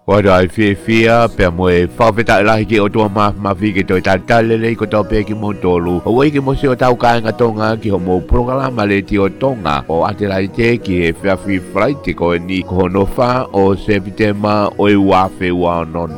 Ora fia pe mo e whawheta lahi ki o tua mawhi ki toi tātalele ko tau pe ki mo tolu. O wei ki mo se o tau kāinga tonga ki ho mo programa le ti o tonga. O ate lai te ki e whiawhi flight ko e ni ko no wha o sepitema o i wawhi wa non.